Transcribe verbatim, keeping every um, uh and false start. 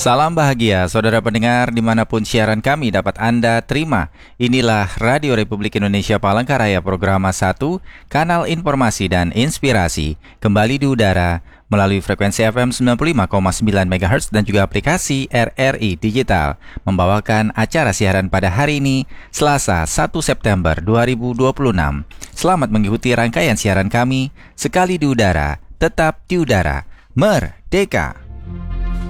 Salam bahagia, saudara pendengar dimanapun siaran kami dapat Anda terima. Inilah Radio Republik Indonesia Palangkaraya Programa satu, Kanal Informasi dan Inspirasi. Kembali di udara melalui frekuensi F M sembilan puluh lima koma sembilan MHz dan juga aplikasi R R I Digital. Membawakan acara siaran pada hari ini, Selasa satu September dua ribu dua puluh enam. Selamat mengikuti rangkaian siaran kami, sekali di udara, tetap di udara. Merdeka!